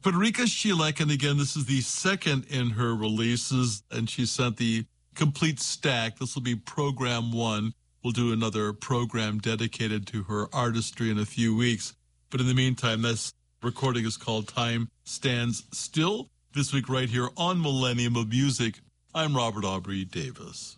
Federica Schilek, and again, this is the second in her releases, and she sent the complete stack. This will be program one. We'll do another program dedicated to her artistry in a few weeks. But in the meantime, this recording is called Time Stands Still. This week right here on Millennium of Music, I'm Robert Aubrey Davis.